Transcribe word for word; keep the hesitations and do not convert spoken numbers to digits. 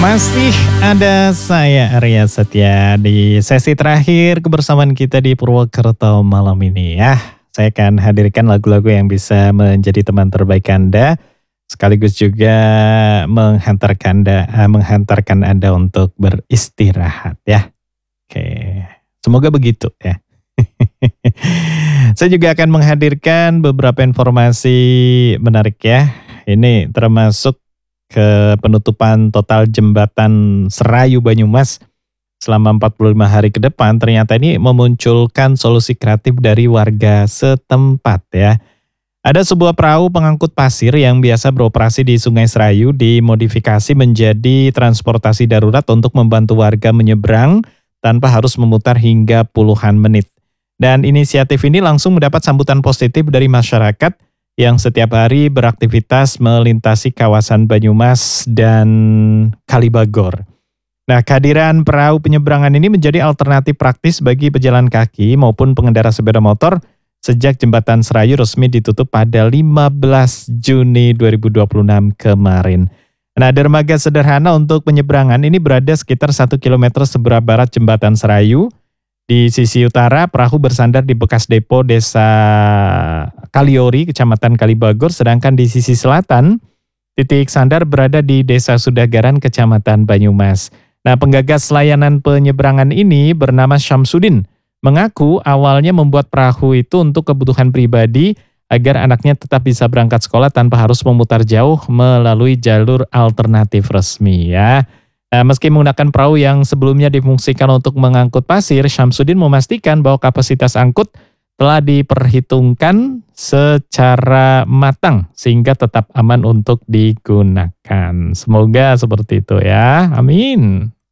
Masih ada saya Arya Setia di sesi terakhir kebersamaan kita di Purwokerto malam ini ya. Saya akan hadirkan lagu-lagu yang bisa menjadi teman terbaik Anda, sekaligus juga menghantarkan Anda, menghantarkan Anda untuk beristirahat ya. Oke, semoga begitu ya. Saya juga akan menghadirkan beberapa informasi menarik ya. Ini termasuk ke penutupan total jembatan Serayu Banyumas selama empat puluh lima hari ke depan. Ternyata ini memunculkan solusi kreatif dari warga setempat ya. Ada sebuah perahu pengangkut pasir yang biasa beroperasi di Sungai Serayu dimodifikasi menjadi transportasi darurat untuk membantu warga menyeberang tanpa harus memutar hingga puluhan menit. Dan inisiatif ini langsung mendapat sambutan positif dari masyarakat yang setiap hari beraktivitas melintasi kawasan Banyumas dan Kalibagor. Nah, kehadiran perahu penyeberangan ini menjadi alternatif praktis bagi pejalan kaki maupun pengendara sepeda motor sejak jembatan Serayu resmi ditutup pada lima belas Juni dua ribu dua puluh enam kemarin. Nah, dermaga sederhana untuk penyeberangan ini berada sekitar satu kilometer sebelah barat jembatan Serayu. Di sisi utara, perahu bersandar di bekas depo desa Kaliori, kecamatan Kalibagor, sedangkan di sisi selatan, titik sandar berada di desa Sudagaran, kecamatan Banyumas. Nah, penggagas layanan penyeberangan ini bernama Syamsuddin, mengaku awalnya membuat perahu itu untuk kebutuhan pribadi agar anaknya tetap bisa berangkat sekolah tanpa harus memutar jauh melalui jalur alternatif resmi ya. Nah, meski menggunakan perahu yang sebelumnya difungsikan untuk mengangkut pasir, Syamsuddin memastikan bahwa kapasitas angkut telah diperhitungkan secara matang sehingga tetap aman untuk digunakan. Semoga seperti itu ya. Amin.